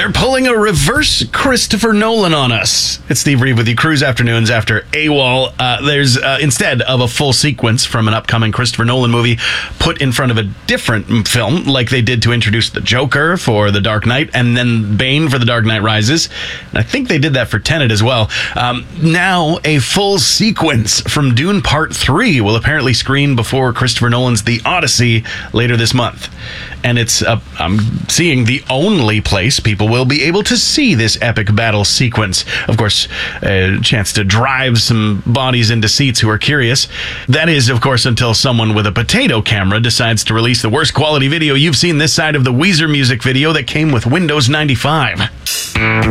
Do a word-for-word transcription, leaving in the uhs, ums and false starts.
They're pulling a reverse Christopher Nolan on us. It's Steve Reeve with you, Cruise Afternoons after AWOL. Uh, there's, uh, instead of a full sequence from an upcoming Christopher Nolan movie put in front of a different film, like they did to introduce the Joker for The Dark Knight and then Bane for The Dark Knight Rises. And I think they did that for Tenet as well. Um, now, a full sequence from Dune Part three will apparently screen before Christopher Nolan's The Odyssey later this month. And it's, uh, I'm seeing the only place people will be able to see this epic battle sequence. Of course, a chance to drive some bodies into seats who are curious. That is, of course, until someone with a potato camera decides to release the worst quality video you've seen this side of the Weezer music video that came with Windows ninety-five.